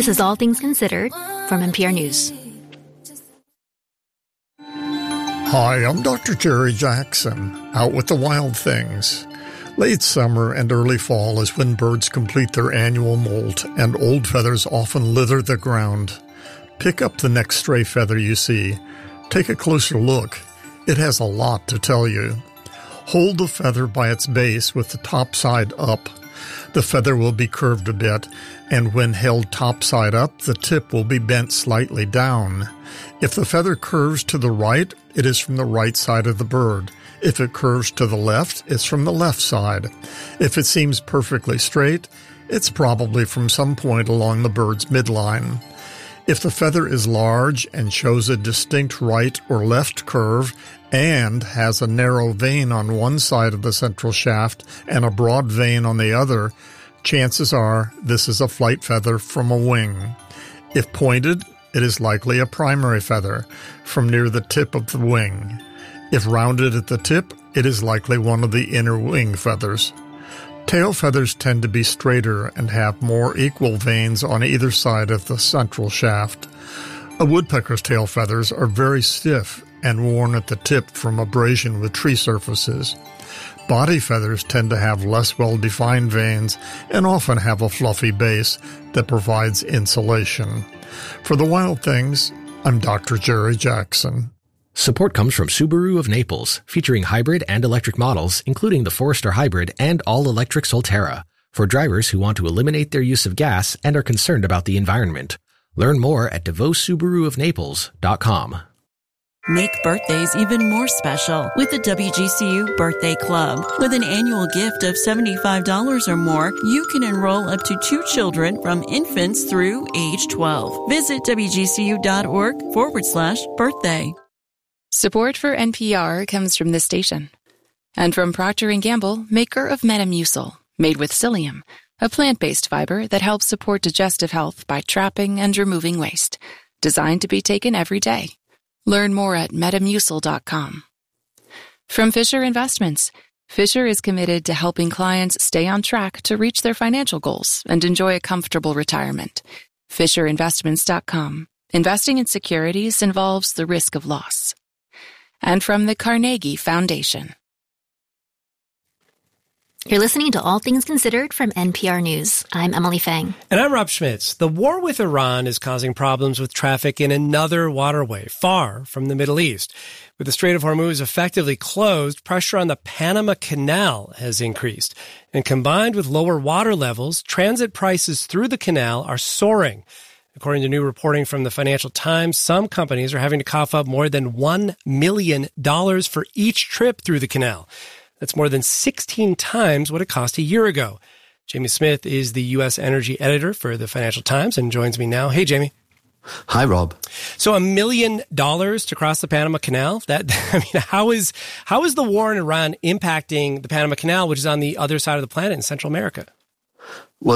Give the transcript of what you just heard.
This is All Things Considered from NPR News. Hi, I'm Dr. Jerry Jackson, out with the wild things. Late summer and early fall is when birds complete their annual molt, and old feathers often litter the ground. Pick up the next stray feather you see. Take a closer look. It has a lot to tell you. Hold the feather by its base with the top side up. The feather will be curved a bit, and when held top side up, the tip will be bent slightly down. If the feather curves to the right, it is from the right side of the bird. If it curves to the left, it's from the left side. If it seems perfectly straight, it's probably from some point along the bird's midline. If the feather is large and shows a distinct right or left curve and has a narrow vein on one side of the central shaft and a broad vein on the other, chances are this is a flight feather from a wing. If pointed, it is likely a primary feather from near the tip of the wing. If rounded at the tip, it is likely one of the inner wing feathers. Tail feathers tend to be straighter and have more equal veins on either side of the central shaft. A woodpecker's tail feathers are very stiff and worn at the tip from abrasion with tree surfaces. Body feathers tend to have less well-defined veins and often have a fluffy base that provides insulation. For the Wild Things, I'm Dr. Jerry Jackson. Support comes from Subaru of Naples, featuring hybrid and electric models, including the Forester Hybrid and all-electric Solterra, for drivers who want to eliminate their use of gas and are concerned about the environment. Learn more at DeVosSubaruofNaples.com. Make birthdays even more special with the WGCU Birthday Club. With an annual gift of $75 or more, you can enroll up to 2 children from infants through age 12. Visit WGCU.org/birthday. Support for NPR comes from this station and from Procter & Gamble, maker of Metamucil, made with psyllium, a plant-based fiber that helps support digestive health by trapping and removing waste, designed to be taken every day. Learn more at Metamucil.com. From Fisher Investments, Fisher is committed to helping clients stay on track to reach their financial goals and enjoy a comfortable retirement. FisherInvestments.com. Investing in securities involves the risk of loss. And from the Carnegie Foundation. You're listening to All Things Considered from NPR News. I'm Emily Fang. And I'm Rob Schmitz. The war with Iran is causing problems with traffic in another waterway far from the Middle East. With the Strait of Hormuz effectively closed, pressure on the Panama Canal has increased. And combined with lower water levels, transit prices through the canal are soaring. According to new reporting from the Financial Times, some companies are having to cough up more than $1 million for each trip through the canal. That's more than 16 times what it cost a year ago. Jamie Smith is the U.S. energy editor for the Financial Times and joins me now. Hey, Jamie. Hi, Rob. So $1 million to cross the Panama Canal? How is the war in Iran impacting the Panama Canal, which is on the other side of the planet in Central America? Well,